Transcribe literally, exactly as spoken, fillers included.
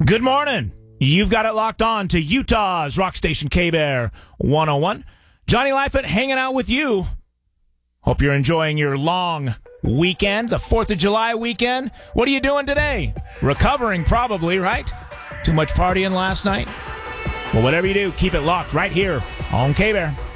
Good morning. You've got it locked on to Utah's rock station K-Bear one oh one. Johnny Leifert hanging out with you. Hope you're enjoying your long weekend, the fourth of July weekend. What are you doing today? Recovering probably, right? Too much partying last night? Well, whatever you do, keep it locked right here on K-Bear.